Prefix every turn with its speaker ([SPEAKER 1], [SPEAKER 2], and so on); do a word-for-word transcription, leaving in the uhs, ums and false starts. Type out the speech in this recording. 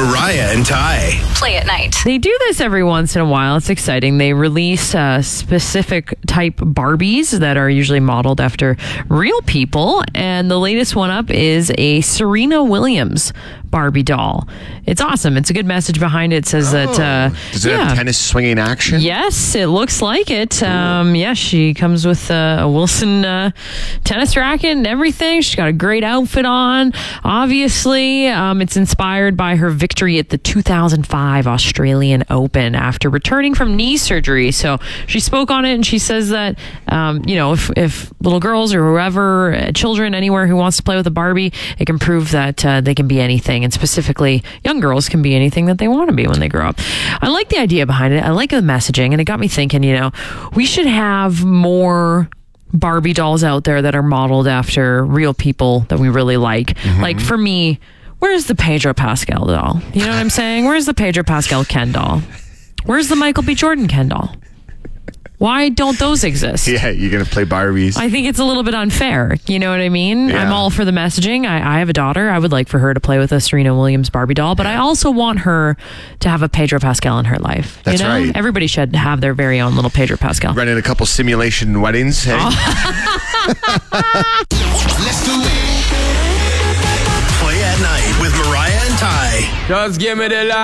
[SPEAKER 1] Mariah and Ty.
[SPEAKER 2] Play at night.
[SPEAKER 3] They do this every once in a while. It's exciting. They release uh, specific type Barbies that are usually modeled after real people. And the latest one up is a Serena Williams Barbie doll. It's awesome. It's a good message behind it. It says
[SPEAKER 4] Oh.
[SPEAKER 3] that... Uh,
[SPEAKER 4] Does it
[SPEAKER 3] yeah.
[SPEAKER 4] have tennis swinging action?
[SPEAKER 3] Yes, it looks like it. Um, yeah, she comes with uh, a Wilson uh, tennis racket and everything. She's got a great outfit on. Obviously, um, it's inspired by her victory at the two thousand five Australian Open after returning from knee surgery. So she spoke on it, and she says that, um, you know, if, if little girls or whoever, uh, children anywhere who wants to play with a Barbie, it can prove that uh, they can be anything. And specifically, young girls can be anything that they want to be when they grow up. I like the idea behind it. I like the messaging, and it got me thinking, you know, we should have more Barbie dolls out there that are modeled after real people that we really like. Mm-hmm. Like for me, where's the Pedro Pascal doll? You know what I'm saying? Where's the Pedro Pascal Ken doll? Where's the Michael B. Jordan Ken doll? Why don't those exist?
[SPEAKER 4] Yeah, you're going to play Barbies.
[SPEAKER 3] I think it's a little bit unfair. You know what I mean?
[SPEAKER 4] Yeah.
[SPEAKER 3] I'm all for the messaging. I, I have a daughter. I would like for her to play with a Serena Williams Barbie doll, but I also want her to have a Pedro Pascal in her life.
[SPEAKER 4] That's
[SPEAKER 3] you know?
[SPEAKER 4] right.
[SPEAKER 3] Everybody should have their very own little Pedro Pascal.
[SPEAKER 4] Running a couple simulation weddings. Hey?
[SPEAKER 3] Oh.
[SPEAKER 1] Let's do it. Play at night with Mariah and Ty.
[SPEAKER 5] Just give me the light.